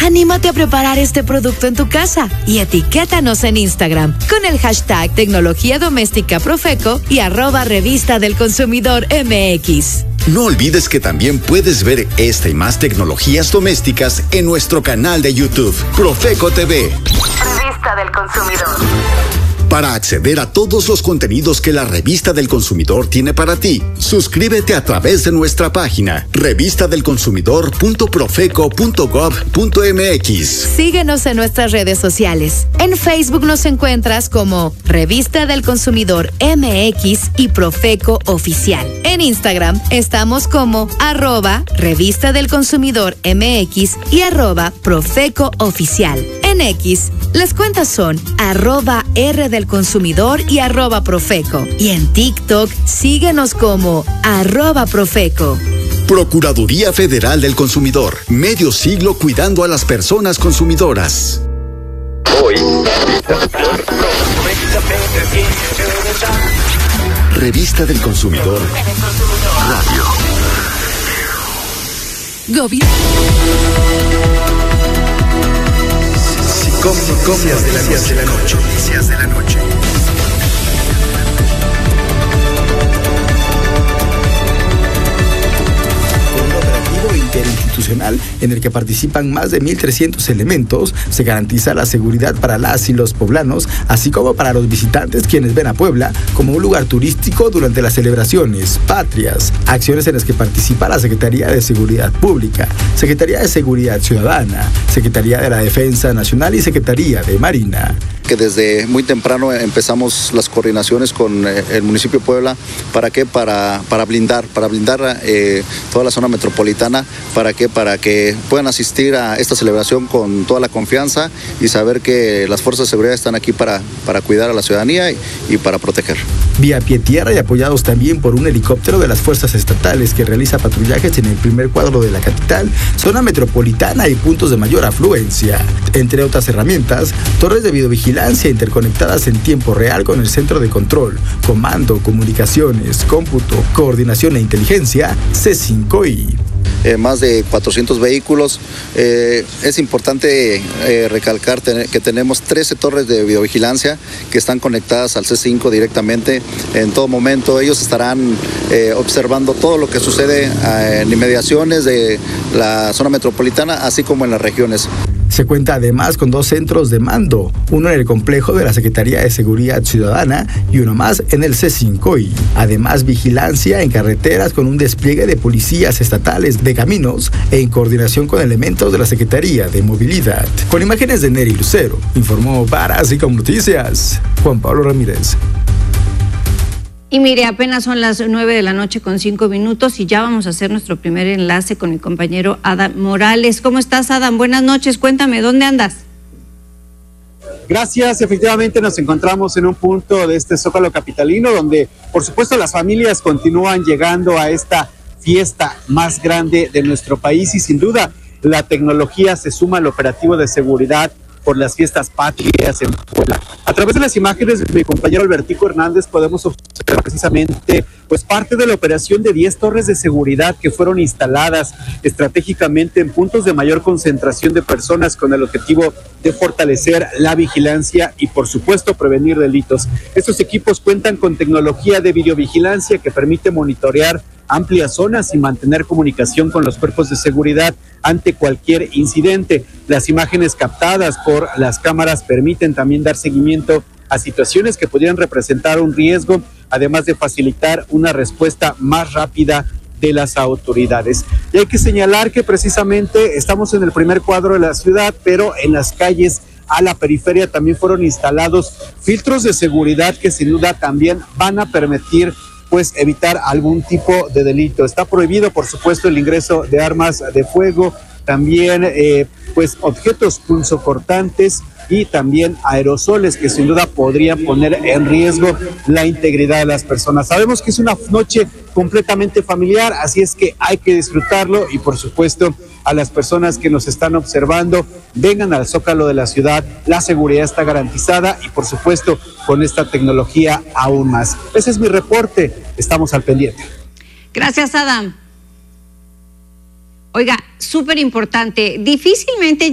Anímate a preparar este producto en tu casa y etiquétanos en Instagram con el hashtag Tecnología Doméstica Profeco y @Revista del Consumidor MX. No olvides que también puedes ver esta y más tecnologías domésticas en nuestro canal de YouTube, Profeco TV. Revista del Consumidor. Para acceder a todos los contenidos que la Revista del Consumidor tiene para ti, suscríbete a través de nuestra página revistadelconsumidor.profeco.gov.mx. Síguenos en nuestras redes sociales. En Facebook nos encuentras como Revista del Consumidor MX y Profeco Oficial. En Instagram estamos como @Revista del Consumidor MX y @Profeco Oficial. En X, las cuentas son @R del Consumidor y @Profeco. Y en TikTok, síguenos como @Profeco. Procuraduría Federal del Consumidor. Medio siglo cuidando a las personas consumidoras. Hoy, Revista del Consumidor. Radio. Gobierno. Noticias de la noche. Noticias de la noche. Con un operativo interinstitucional en el que participan más de 1,300 elementos, se garantiza la seguridad para las y los poblanos, así como para los visitantes quienes ven a Puebla como un lugar turístico durante las celebraciones patrias, acciones en las que participa la Secretaría de Seguridad Pública, Secretaría de Seguridad Ciudadana, Secretaría de la Defensa Nacional y Secretaría de Marina. Que desde muy temprano empezamos las coordinaciones con el municipio de Puebla. ¿Para qué? Para blindar toda la zona metropolitana. ¿Para qué? Para que puedan asistir a esta celebración con toda la confianza y saber que las fuerzas de seguridad están aquí para cuidar a la ciudadanía y para proteger. Vía pie tierra y apoyados también por un helicóptero de las fuerzas estatales que realiza patrullajes en el primer cuadro de la capital, zona metropolitana y puntos de mayor afluencia. Entre otras herramientas, torres de videovigilancia interconectadas en tiempo real con el centro de control, comando, comunicaciones, cómputo, coordinación e inteligencia, C5I. Más de 400 vehículos. Es importante recalcar que tenemos 13 torres de videovigilancia que están conectadas al C5 directamente. En todo momento ellos estarán observando todo lo que sucede en inmediaciones de la zona metropolitana, así como en las regiones. Se cuenta además con 2 centros de mando, uno en el complejo de la Secretaría de Seguridad Ciudadana y uno más en el C5I. Además, vigilancia en carreteras con un despliegue de policías estatales de caminos en coordinación con elementos de la Secretaría de Movilidad. Con imágenes de Neri Lucero, informó para Así Como Noticias, Juan Pablo Ramírez. Y mire, apenas son las 9:05 p.m. y ya vamos a hacer nuestro primer enlace con el compañero Adam Morales. ¿Cómo estás, Adam? Buenas noches, cuéntame, ¿dónde andas? Gracias, efectivamente nos encontramos en un punto de este Zócalo capitalino donde, por supuesto, las familias continúan llegando a esta fiesta más grande de nuestro país y sin duda la tecnología se suma al operativo de seguridad por las fiestas patrias en Puebla. A través de las imágenes de mi compañero Albertico Hernández podemos observar precisamente pues parte de la operación de 10 torres de seguridad que fueron instaladas estratégicamente en puntos de mayor concentración de personas con el objetivo de fortalecer la vigilancia y por supuesto prevenir delitos. Estos equipos cuentan con tecnología de videovigilancia que permite monitorear amplias zonas y mantener comunicación con los cuerpos de seguridad ante cualquier incidente. Las imágenes captadas por las cámaras permiten también dar seguimiento a situaciones que pudieran representar un riesgo, además de facilitar una respuesta más rápida de las autoridades. Y hay que señalar que precisamente estamos en el primer cuadro de la ciudad, pero en las calles a la periferia también fueron instalados filtros de seguridad que sin duda también van a permitir pues evitar algún tipo de delito. Está prohibido, por supuesto, el ingreso de armas de fuego, también pues objetos punzocortantes y también aerosoles que sin duda podrían poner en riesgo la integridad de las personas. Sabemos que es una noche completamente familiar, así es que hay que disfrutarlo y por supuesto a las personas que nos están observando, vengan al Zócalo de la ciudad, la seguridad está garantizada y por supuesto con esta tecnología aún más. Ese es mi reporte, estamos al pendiente. Gracias, Adam. Oiga, súper importante, difícilmente